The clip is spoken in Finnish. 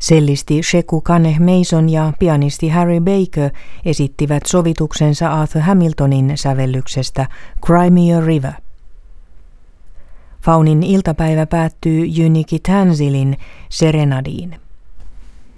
Cellisti Sheku Kaneh Mason ja pianisti Harry Baker esittivät sovituksensa Arthur Hamiltonin sävellyksestä Cry Me a River. Faunin iltapäivä päättyy Unique Tanzilin Serenadiin.